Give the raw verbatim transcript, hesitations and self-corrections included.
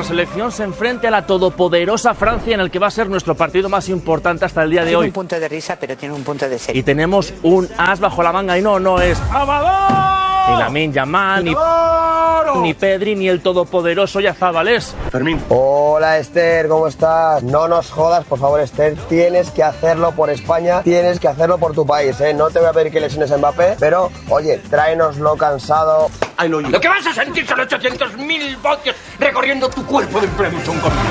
selección se enfrente a la todopoderosa Francia en el que va a ser nuestro partido más importante hasta el día de tiene hoy. Tiene un punto de risa, pero tiene un punto de serio. Y tenemos un as bajo la manga y no, no es ni Lamine Yamal, ni, ni Pedri, ni el todopoderoso Yazábal. Fermín. Hola Esther, ¿cómo estás? No nos jodas, por favor Esther, tienes que hacerlo por España, tienes que hacerlo por tu país, ¿eh? No te voy a pedir que lesiones a Mbappé, pero oye, tráenoslo cansado. Lo que vas a sentir son ochocientos mil voltios recorriendo tu cuerpo de producción.